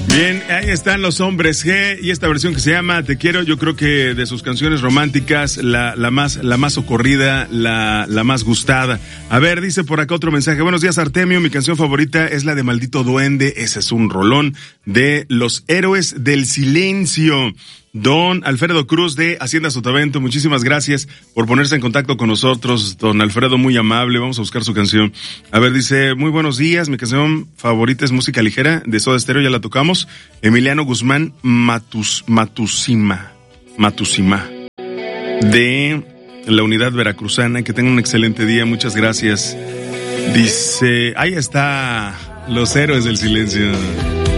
Bien, ahí están los Hombres G y esta versión que se llama Te Quiero. Yo creo que de sus canciones románticas, la más socorrida, la más gustada. A ver, dice por acá otro mensaje. Buenos días, Artemio. Mi canción favorita es la de Maldito Duende. Ese es un rolón de Los Héroes del Silencio. Don Alfredo Cruz de Hacienda Sotavento, muchísimas gracias por ponerse en contacto con nosotros. Don Alfredo, muy amable, vamos a buscar su canción. A ver, dice, muy buenos días, mi canción favorita es Música Ligera, de Soda Stereo, ya la tocamos. Emiliano Guzmán Matusima, de la Unidad Veracruzana, que tenga un excelente día, muchas gracias. Dice, ahí está, Los Héroes del Silencio.